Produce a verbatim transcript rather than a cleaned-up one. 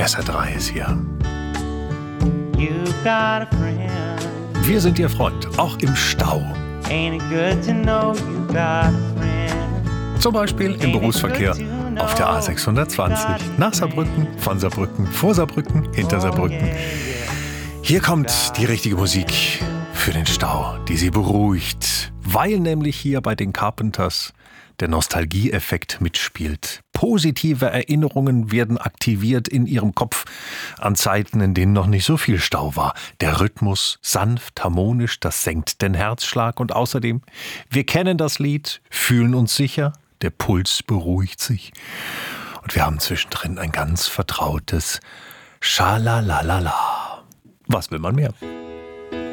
S R drei ist hier. You've got a friend. Wir sind Ihr Freund, auch im Stau. Ain't it good to know you got a friend? Zum Beispiel im Berufsverkehr auf der A sechshundertzwanzig. Nach Saarbrücken, von Saarbrücken, vor Saarbrücken, hinter Saarbrücken. Hier kommt die richtige Musik für den Stau, die Sie beruhigt. Weil nämlich hier bei den Carpenters der Nostalgieeffekt mitspielt. Positive Erinnerungen werden aktiviert in Ihrem Kopf an Zeiten, in denen noch nicht so viel Stau war. Der Rhythmus sanft, harmonisch, das senkt den Herzschlag. Und außerdem, wir kennen das Lied, fühlen uns sicher, der Puls beruhigt sich. Und wir haben zwischendrin ein ganz vertrautes Schalalalala. Was will man mehr?